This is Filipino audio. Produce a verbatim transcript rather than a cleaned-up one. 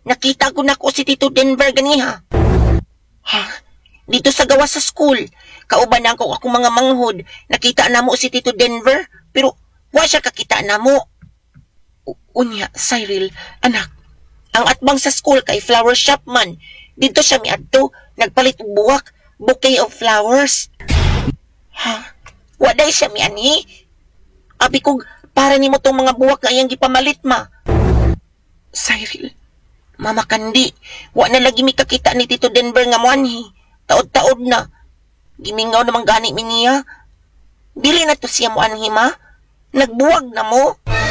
nakita ko na ko si Tito Denver ganiha. Ha? Dito sa gawa sa school, kauban na ako akong mga manghod, nakita na mo si Tito Denver, pero wa siya kakita na mo. U- Unya, Cyril, anak, ang atbang sa school kay flower shop man. Dito siya miadto, nagpalit og buwak, bouquet of flowers. Ha? Wa day siya miani. Abi kog, para nimo tong mga buwak nga iyang gipamalit ma. Cyril, Mama Kandi, wa na lagi mi kakita ni Tito Denver nga muanhi. Taod-taod na. Gimingaw namang gani mi niya. Dili na to siya muanhi ma. Nagbuwag na mo.